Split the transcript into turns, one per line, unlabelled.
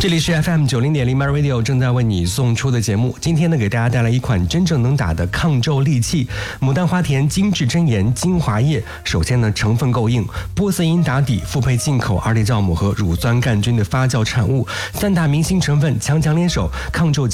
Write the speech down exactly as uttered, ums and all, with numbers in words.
这里是 F M 九零点零 My Radio 正在为你送出的节目。今天呢，给大家带来一款真正能打的抗皱利器——牡丹花田精致真颜精华液。首先呢，成分够硬，玻色因打底，复配进口二裂酵母和乳酸杆菌的发酵产物，三大明星成分强强联手，抗皱